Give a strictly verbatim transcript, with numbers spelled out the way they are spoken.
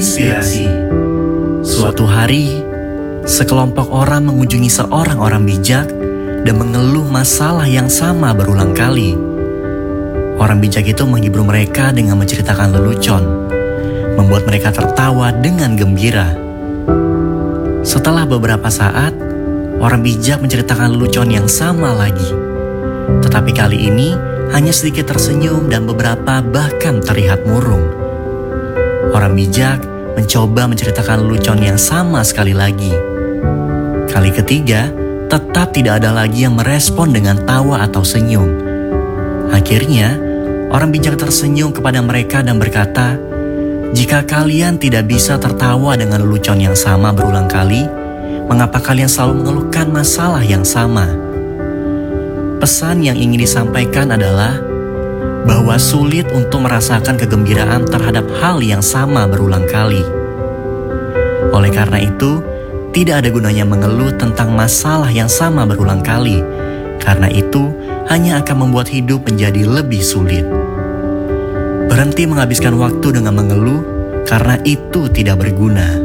Inspirasi. Suatu hari, sekelompok orang mengunjungi seorang orang bijak dan mengeluh masalah yang sama berulang kali. Orang bijak itu menghibur mereka dengan menceritakan lelucon, membuat mereka tertawa dengan gembira. Setelah beberapa saat, orang bijak menceritakan lelucon yang sama lagi. Tetapi kali ini hanya sedikit tersenyum dan beberapa bahkan terlihat murung. Orang bijak mencoba menceritakan lelucon yang sama sekali lagi. Kali ketiga, tetap tidak ada lagi yang merespon dengan tawa atau senyum. Akhirnya, orang bijak tersenyum kepada mereka dan berkata, "Jika kalian tidak bisa tertawa dengan lelucon yang sama berulang kali, mengapa kalian selalu mengeluhkan masalah yang sama?" Pesan yang ingin disampaikan adalah bahwa sulit untuk merasakan kegembiraan terhadap hal yang sama berulang kali. Oleh karena itu, tidak ada gunanya mengeluh tentang masalah yang sama berulang kali, karena itu hanya akan membuat hidup menjadi lebih sulit. Berhenti menghabiskan waktu dengan mengeluh, karena itu tidak berguna.